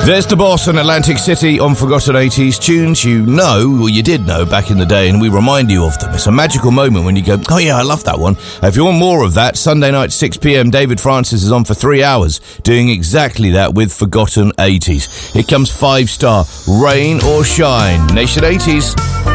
There's the Boss in Atlantic City on Forgotten 80s tunes you know, or you did know back in the day, and we remind you of them. It's a magical moment when you go, oh yeah, I love that one. If you want more of that, Sunday night 6pm, David Francis is on for 3 hours doing exactly that with Forgotten 80s. Here comes 5 Star, Rain or Shine, Nation 80s.